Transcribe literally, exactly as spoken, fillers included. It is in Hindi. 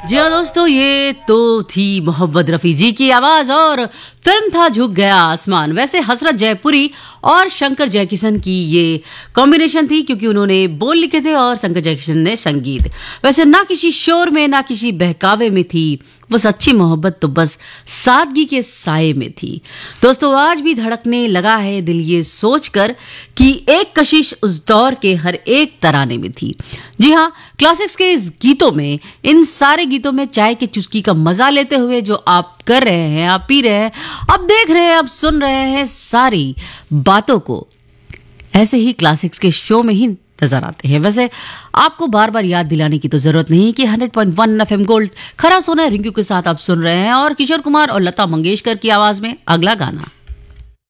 जी हाँ दोस्तों, ये तो थी मोहम्मद रफ़ी जी की आवाज और फिल्म था झुक गया आसमान। वैसे हसरत जयपुरी और शंकर जयकिशन की ये कॉम्बिनेशन थी, क्योंकि उन्होंने बोल लिखे थे और शंकर जयकिशन ने संगीत। वैसे ना किसी शोर में ना किसी बहकावे में थी वो सच्ची मोहब्बत, तो बस सादगी के साये में थी। दोस्तों, आज भी धड़कने लगा है दिल ये सोचकर कि एक कशिश उस दौर के हर एक तराने में थी। जी हाँ, क्लासिक्स के इस गीतों में, इन सारे गीतों में चाय की चुस्की का मजा लेते हुए जो आप कर रहे हैं, आप पी रहे हैं, अब देख रहे हैं, अब सुन रहे हैं, सारी बातों को ऐसे ही क्लासिक्स के शो में ही नजर आते हैं। वैसे आपको बार बार याद दिलाने की तो जरूरत नहीं कि hundred point one FM gold खरा सोना रिंकू के साथ आप सुन रहे हैं, और किशोर कुमार और लता मंगेशकर की आवाज में अगला गाना।